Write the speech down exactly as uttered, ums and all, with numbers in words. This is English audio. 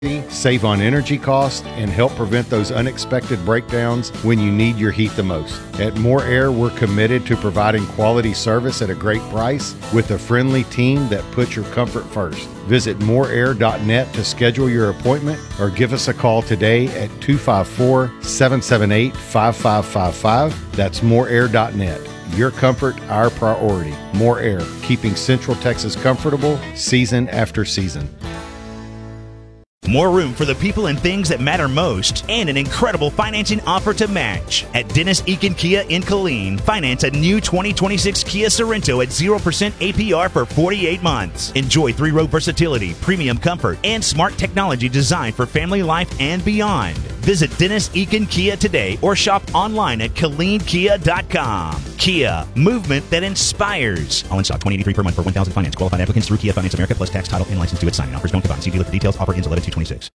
save on energy costs, and help prevent those unexpected breakdowns when you need your heat the most. At More Air, we're committed to providing quality service at a great price with a friendly team that puts your comfort first. Visit more air dot net to schedule your appointment or give us a call today at two five four, seven seven eight, five five five five. That's more air dot net. Your comfort, our priority. More Air, keeping Central Texas comfortable season after season. More room for the people and things that matter most, and an incredible financing offer to match. At Dennis Eakin Kia in Killeen, finance a new twenty twenty-six Kia Sorento at zero percent A P R for forty-eight months. Enjoy three-row versatility, premium comfort, and smart technology designed for family life and beyond. Visit Dennis Eakin Kia today or shop online at killeen kia dot com. Kia, movement that inspires. All in stock, twenty eighty-three per month for one thousand finance. Qualified applicants through Kia Finance America plus tax, title, and license to its signing. Offers don't combine. See dealer for details. Offer ends eleven two twenty-six.